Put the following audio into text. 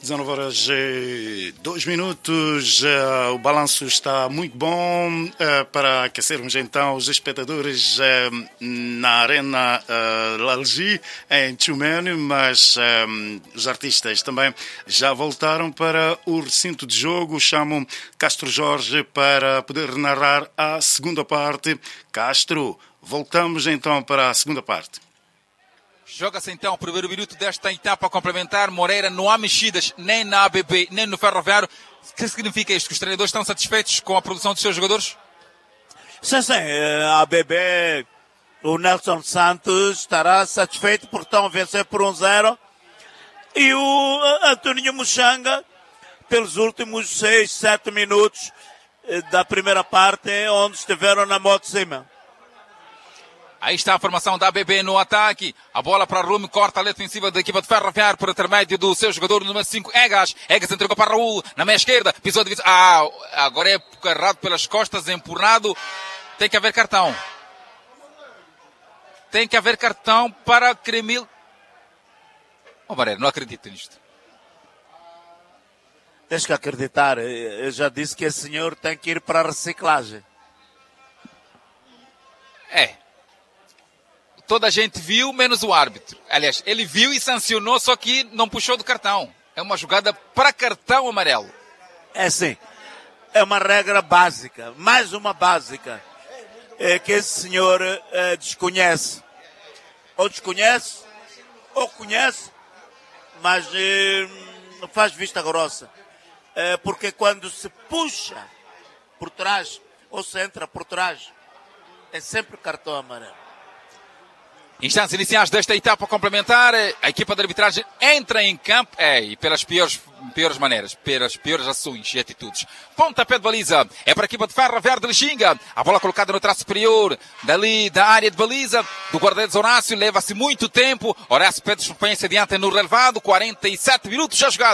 19 horas e 2 minutos, o balanço está muito bom para aquecermos então os espectadores na Arena Lalji, em Tchumene, mas os artistas também já voltaram para o recinto de jogo. Chamo Castro Jorge para poder narrar a segunda parte. Castro, voltamos então para a segunda parte. Joga-se então o primeiro minuto desta etapa complementar. Moreira, não há mexidas nem na ABB, nem no Ferroviário. O que significa isto? Que os treinadores estão satisfeitos com a produção dos seus jogadores? Sim. A ABB, o Nelson Santos estará satisfeito porque estão a vencer por 1-0. E o António Muxanga, pelos últimos 6, 7 minutos da primeira parte, onde estiveram na moto de cima. Aí está a formação da ABB no ataque. A bola para Rume, corta a linha defensiva da equipa de Ferroviário por intermédio do seu jogador número 5, Egas. Egas entregou para Raul, na meia esquerda, pisou a divisão. Agora é agarrado pelas costas, empurrado. Tem que haver cartão. Tem que haver cartão para Cremil. Moreira, não acredito nisto. Tens que acreditar. Eu já disse que esse senhor tem que ir para a reciclagem. Toda a gente viu, menos o árbitro. Aliás, ele viu e sancionou, só que não puxou do cartão. É uma jogada para cartão amarelo. É sim. É uma regra básica. Mais uma básica. É que esse senhor desconhece. Ou desconhece, ou conhece, mas faz vista grossa. Porque quando se puxa por trás, ou se entra por trás, é sempre cartão amarelo. Instantes iniciais desta etapa complementar, a equipa de arbitragem entra em campo, e pelas piores maneiras, pelas piores ações e atitudes. Pontapé de baliza, é para a equipa de Ferroviário de Lixinga, a bola colocada no traço superior, dali da área de baliza, do guarda-redes Horácio, leva-se muito tempo, Horácio pede suspensa adiante no relevado, 47 minutos já jogados.